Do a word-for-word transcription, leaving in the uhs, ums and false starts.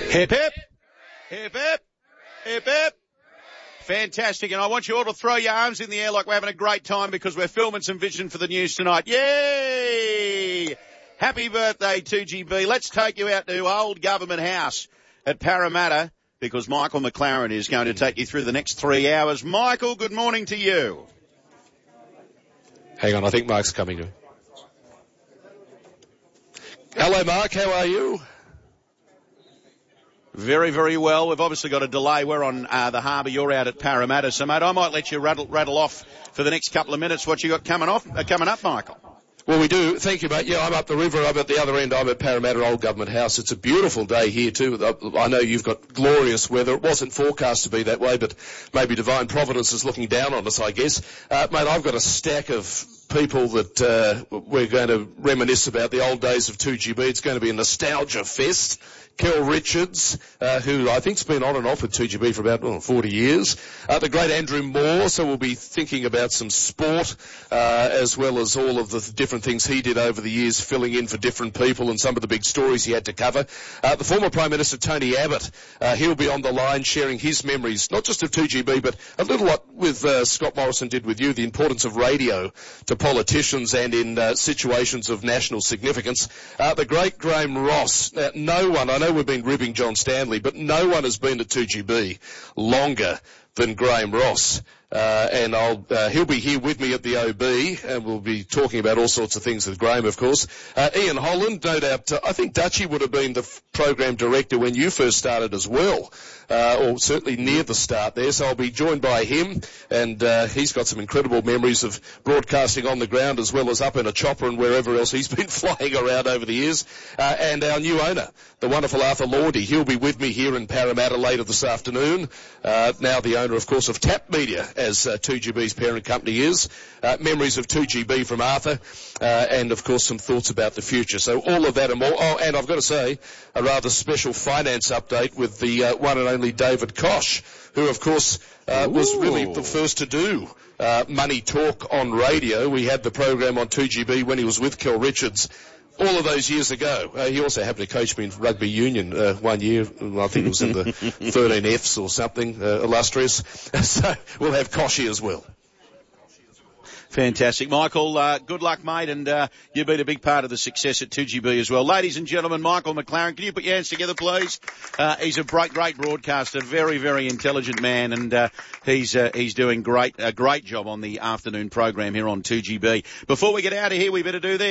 Hip, hip. Hip, hip. Hip, hip. Fantastic. And I want you all to throw your arms in the air like we're having a great time because we're filming some vision for the news tonight. Yay! Happy birthday, two G B. Let's take you out to Old Government House at Parramatta because Michael McLaren is going to take you through the next three hours. Michael, good morning to you. Hang on, I think Mark's coming to me. Hello, Mark. How are you? Very, very well. We've obviously got a delay. We're on uh, the harbour. You're out at Parramatta. So, mate, I might let you rattle, rattle off for the next couple of minutes what you got coming off, uh, coming up, Michael. Well, we do. Thank you, mate. Yeah, I'm up the river. I'm at the other end. I'm at Parramatta Old Government House. It's a beautiful day here, too. I know you've got glorious weather. It wasn't forecast to be that way, but maybe Divine Providence is looking down on us, I guess. Uh, mate, I've got a stack of people that uh, we're going to reminisce about the old days of two G B. It's going to be a nostalgia fest. Kel Richards, uh, who I think's been on and off with two G B for about oh, forty years. Uh, the great Andrew Moore, so we'll be thinking about some sport, uh, as well as all of the different things he did over the years, filling in for different people and some of the big stories he had to cover. Uh, the former Prime Minister Tony Abbott, uh, he'll be on the line sharing his memories, not just of two G B, but a little lot with uh, Scott Morrison did with you, the importance of radio to politicians and in uh, situations of national significance. Uh, the great Graham Ross. Now, no one, I know we've been ribbing John Stanley, but no one has been at two G B longer than Graham Ross. Uh, and I'll, uh, he'll be here with me at the O B, and we'll be talking about all sorts of things with Graham, of course. Uh, Ian Holland, no doubt, uh, I think Dutchie would have been the f- program director when you first started as well, uh, or certainly near the start there, so I'll be joined by him, and uh, he's got some incredible memories of broadcasting on the ground as well as up in a chopper and wherever else he's been flying around over the years. Uh, and our new owner, the wonderful Arthur Laundy, he'll be with me here in Parramatta later this afternoon, uh, now the owner, of course, of Tap Media, as uh, two G B's parent company is. Uh, memories of two G B from Arthur, uh, and of course some thoughts about the future. So all of that and more. Oh, and I've got to say, a rather special finance update with the uh, one and only David Koch, who of course uh, was really the first to do uh, Money Talk on radio. We had the program on two G B when he was with Kel Richards all of those years ago. Uh, he also happened to coach me in rugby union uh, one year. I think it was in the thirteen Fs or something, uh, illustrious. So we'll have Koshy as well. Fantastic. Michael, uh, good luck, mate, and uh, you've been a big part of the success at two G B as well. Ladies and gentlemen, Michael McLaren, can you put your hands together, please? Uh, he's a great, great broadcaster, very, very intelligent man, and uh, he's uh, he's doing great a great job on the afternoon program here on two G B. Before we get out of here, we better do this.